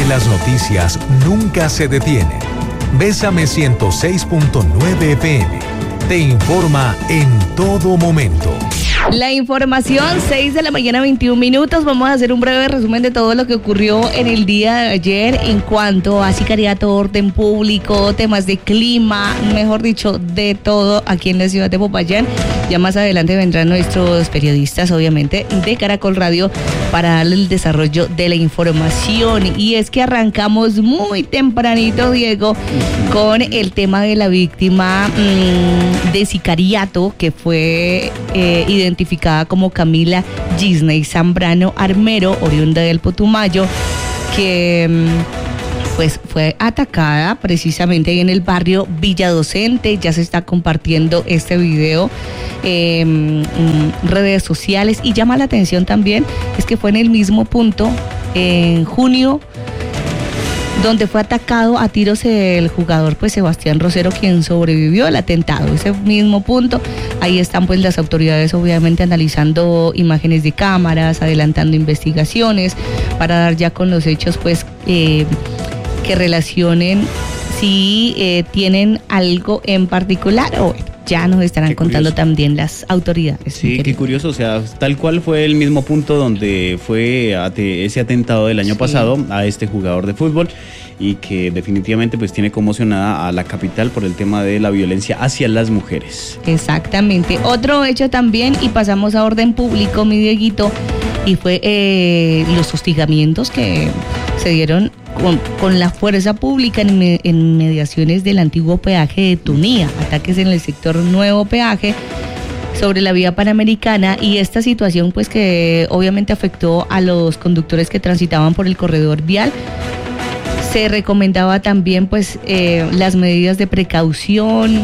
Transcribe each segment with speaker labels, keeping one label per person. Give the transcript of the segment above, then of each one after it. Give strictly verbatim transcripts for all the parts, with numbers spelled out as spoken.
Speaker 1: porque las noticias nunca se detienen. Bésame ciento seis punto nueve F M. Te informa en todo momento.
Speaker 2: La información, seis de la mañana, veintiún minutos. Vamos a hacer un breve resumen de todo lo que ocurrió en el día de ayer en cuanto a sicariato, orden público, temas de clima, mejor dicho, de todo aquí en la ciudad de Popayán. Ya más adelante vendrán nuestros periodistas, obviamente, de Caracol Radio para darle el desarrollo de la información. Y es que arrancamos muy tempranito, Diego, con el tema de la víctima mmm, de sicariato que fue eh, identificada identificada como Camila Gisney Zambrano Armero, oriunda del Putumayo, que pues fue atacada precisamente ahí en el barrio Villa Docente. Ya se está compartiendo este video en eh, redes sociales y llama la atención también es que fue en el mismo punto en junio donde fue atacado a tiros el jugador pues Sebastián Rosero, quien sobrevivió al atentado. Ese mismo punto, ahí están pues las autoridades obviamente analizando imágenes de cámaras, adelantando investigaciones para dar ya con los hechos pues eh, que relacionen si eh, tienen algo en particular o bueno, ya nos estarán qué contando curioso. También las autoridades.
Speaker 3: Sí, qué curioso, o sea, tal cual fue el mismo punto donde fue ese atentado del año sí. pasado a este jugador de fútbol y que definitivamente pues tiene conmocionada a la capital por el tema de la violencia hacia las mujeres.
Speaker 2: Exactamente. Otro hecho también, y pasamos a orden público, mi Dieguito, y fue eh, los hostigamientos que se dieron Con, con la fuerza pública en, me, en mediaciones del antiguo peaje de Tunía, ataques en el sector Nuevo Peaje sobre la vía panamericana, y esta situación pues que obviamente afectó a los conductores que transitaban por el corredor vial. Se recomendaba también pues eh, las medidas de precaución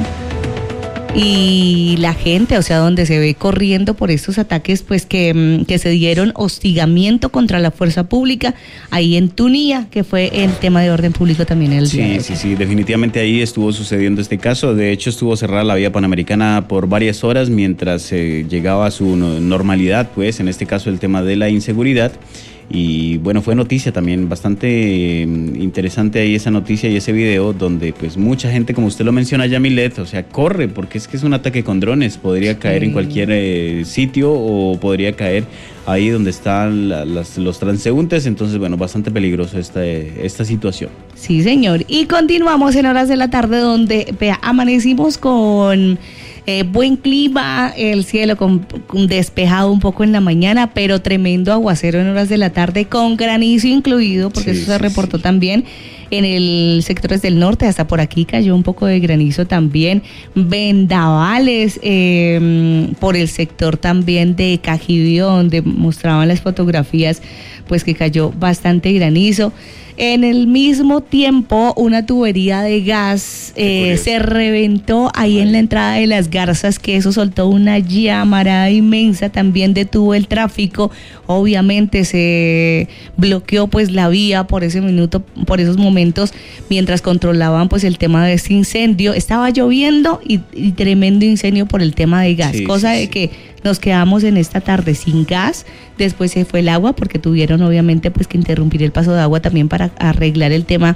Speaker 2: y la gente, o sea, donde se ve corriendo por estos ataques, pues que, que se dieron hostigamiento contra la fuerza pública ahí en Tunía, que fue el tema de orden público también el
Speaker 3: sí,
Speaker 2: día.
Speaker 3: Sí, sí, sí, definitivamente ahí estuvo sucediendo este caso. De hecho, estuvo cerrada la vía panamericana por varias horas mientras eh, llegaba a su normalidad, pues, en este caso el tema de la inseguridad. Y bueno, fue noticia también, bastante interesante ahí esa noticia y ese video donde pues mucha gente, como usted lo menciona, Yamilet, o sea, corre porque es que es un ataque con drones, podría caer sí. en cualquier eh, sitio o podría caer ahí donde están la, las, los transeúntes, entonces bueno, bastante peligroso esta, esta situación.
Speaker 2: Sí, señor, y continuamos en horas de la tarde donde vea, amanecimos con... Eh, buen clima, el cielo con, con despejado un poco en la mañana, pero tremendo aguacero en horas de la tarde, con granizo incluido, porque sí, eso se sí, reportó sí. también en el sectores del norte, hasta por aquí cayó un poco de granizo también, vendavales eh, por el sector también de Cajibio, donde mostraban las fotografías, pues que cayó bastante granizo. En el mismo tiempo, una tubería de gas eh, se reventó ahí en la entrada de Las Garzas, que eso soltó una llamarada inmensa, también detuvo el tráfico. Obviamente se bloqueó pues la vía por ese minuto, por esos momentos, mientras controlaban pues el tema de este incendio. Estaba lloviendo y, y tremendo incendio por el tema de gas, sí, cosa sí, de sí. que nos quedamos en esta tarde sin gas. Después se fue el agua porque tuvieron obviamente pues que interrumpir el paso de agua también para arreglar el tema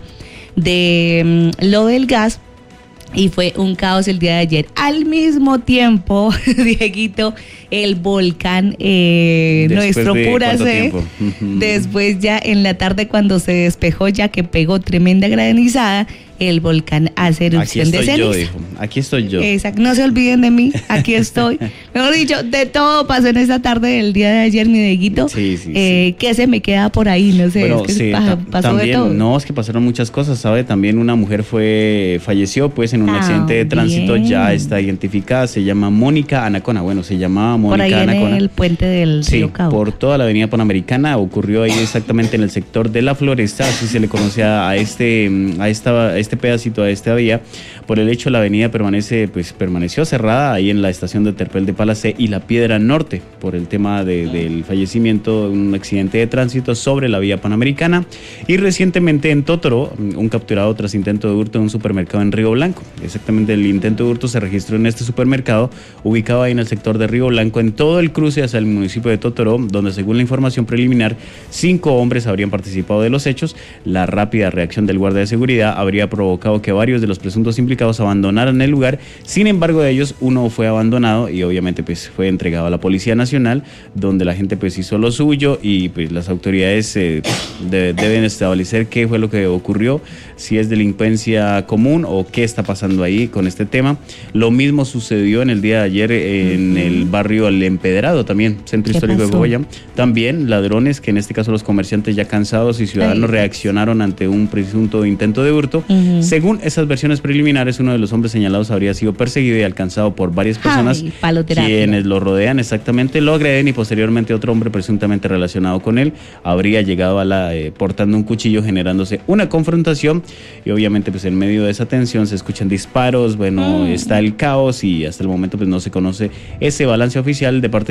Speaker 2: de um, lo del gas. Y fue un caos el día de ayer. Al mismo tiempo, Dieguito, el volcán, eh, nuestro Pura C, después ya en la tarde cuando se despejó, ya que pegó tremenda granizada, el volcán hace erupción de ceniza. Aquí
Speaker 3: estoy yo, dijo. Aquí estoy yo.
Speaker 2: Exacto, no se olviden de mí, aquí estoy. Mejor dicho, de todo pasó en esta tarde del día de ayer, mi Dieguito.
Speaker 3: Sí, sí,
Speaker 2: eh,
Speaker 3: sí.
Speaker 2: ¿Qué se me queda por ahí? No sé,
Speaker 3: bueno,
Speaker 2: es que
Speaker 3: sí,
Speaker 2: pasó, pasó
Speaker 3: también,
Speaker 2: de todo.
Speaker 3: No, es que pasaron muchas cosas, ¿sabe? También una mujer fue falleció pues en un ah, accidente de tránsito, bien. Ya está identificada, se llama Mónica Anacona. Bueno, se llamaba Mónica Anacona. Por ahí
Speaker 2: Anacona. En el puente del
Speaker 3: sí,
Speaker 2: Río Cabo.
Speaker 3: Por toda la avenida Panamericana, ocurrió ahí exactamente en el sector de La Floresta, así se le conoce a este, a esta, a este este pedacito, a esta vía. Por el hecho, la avenida permanece, pues permaneció cerrada ahí en la estación de Terpel de Palacé y La Piedra Norte, por el tema de, del fallecimiento de un accidente de tránsito sobre la vía Panamericana. Y recientemente en Totoro, un capturado tras intento de hurto en un supermercado en Río Blanco. Exactamente, el intento de hurto se registró en este supermercado, ubicado ahí en el sector de Río Blanco, en todo el cruce hacia el municipio de Totoro, donde según la información preliminar, cinco hombres habrían participado de los hechos. La rápida reacción del guardia de seguridad habría provocado que varios de los presuntos implicados abandonaran el lugar. Sin embargo, de ellos, uno fue abandonado y obviamente pues fue entregado a la Policía Nacional, donde la gente pues hizo lo suyo y pues las autoridades eh, de, deben establecer qué fue lo que ocurrió, si es delincuencia común o qué está pasando ahí con este tema. Lo mismo sucedió en el día de ayer en el barrio El Empedrado, también, centro histórico de Cogollo. También ladrones, que en este caso los comerciantes ya cansados y ciudadanos Ay. reaccionaron ante un presunto intento de hurto. Uh-huh. Según esas versiones preliminares, uno de los hombres señalados habría sido perseguido y alcanzado por varias personas Ay, quienes lo rodean, exactamente, lo agreden, y posteriormente otro hombre presuntamente relacionado con él habría llegado a la eh, portando un cuchillo, generándose una confrontación, y obviamente pues en medio de esa tensión se escuchan disparos. Bueno, mm. está el caos y hasta el momento pues no se conoce ese balance oficial de parte